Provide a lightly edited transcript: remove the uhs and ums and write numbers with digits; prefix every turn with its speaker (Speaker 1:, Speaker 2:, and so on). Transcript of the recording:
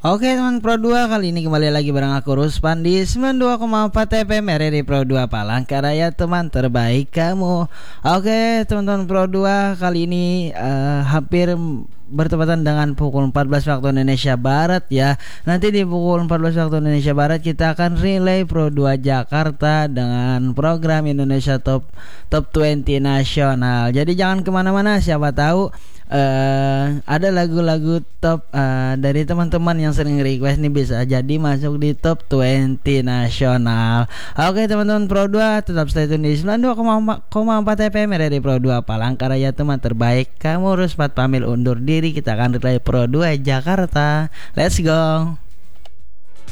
Speaker 1: Oke teman Pro 2, kali ini kembali lagi bareng aku Ruspan di 92,4 FM RRI Pro 2 Palangkaraya, teman terbaik kamu. Oke teman-teman Pro 2, kali ini hampir bertepatan dengan pukul 14 waktu Indonesia Barat ya. Nanti di pukul 14 waktu Indonesia Barat kita akan relay Pro 2 Jakarta dengan program Indonesia Top 20 Nasional. Jadi jangan kemana-mana, siapa tahu ada lagu-lagu top dari teman-teman yang sering request nih bisa jadi masuk di top 20 nasional. Oke teman-teman Pro 2, tetap stay tune di 92,4 FM dari Pro 2 Palangkaraya, teman terbaik kamu. Ruspat pamil undur diri, kita akan relay Pro 2 Jakarta. Let's go.